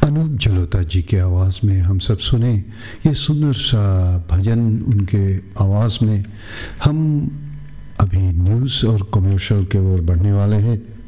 अनूप जलोटा जी के आवाज़ में हम सब सुने ये सुंदर सा भजन उनके आवाज़ में। हम अभी न्यूज़ और कमर्शियल के ओर बढ़ने वाले हैं।